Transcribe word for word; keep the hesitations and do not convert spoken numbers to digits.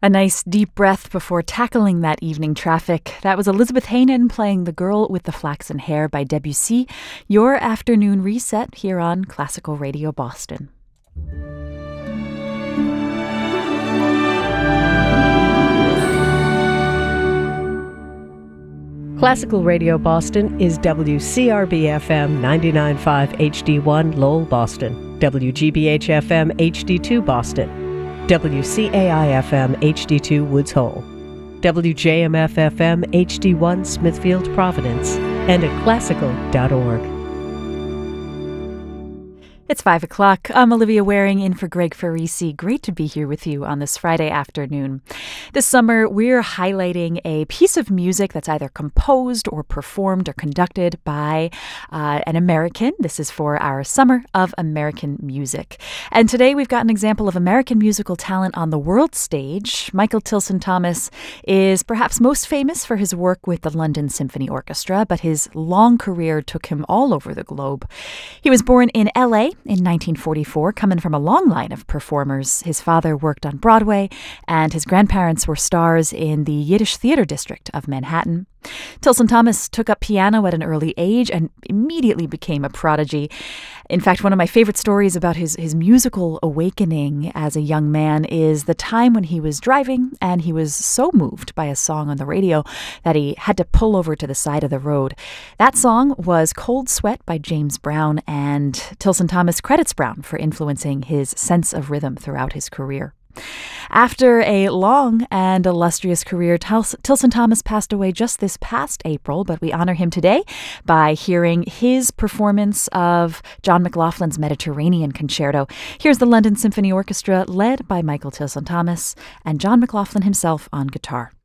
A nice deep breath before tackling that evening traffic. That was Elizabeth Haynen playing The Girl with the Flaxen Hair by Debussy. Your afternoon reset here on Classical Radio Boston. Classical Radio Boston is W C R B F M ninety-nine point five H D one Lowell, Boston, W G B H F M H D two Boston, W C A I F M H D two Woods Hole, W J M F F M H D one Smithfield, Providence, and at classical dot org. It's five o'clock. I'm Olivia Waring in for Greg Farisi. Great to be here with you on this Friday afternoon. This summer, we're highlighting a piece of music that's either composed or performed or conducted by uh, an American. This is for our Summer of American Music. And today we've got an example of American musical talent on the world stage. Michael Tilson Thomas is perhaps most famous for his work with the London Symphony Orchestra, but his long career took him all over the globe. He was born in L A in nineteen forty-four, coming from a long line of performers. His father worked on Broadway, and his grandparents were stars in the Yiddish Theater District of Manhattan. Tilson Thomas took up piano at an early age and immediately became a prodigy. In fact, one of my favorite stories about his, his musical awakening as a young man is the time when he was driving and he was so moved by a song on the radio that he had to pull over to the side of the road. That song was Cold Sweat by James Brown, and Tilson Thomas credits Brown for influencing his sense of rhythm throughout his career. After a long and illustrious career, Tilson Thomas passed away just this past April, but we honor him today by hearing his performance of John McLaughlin's Mediterranean Concerto. Here's the London Symphony Orchestra led by Michael Tilson Thomas and John McLaughlin himself on guitar.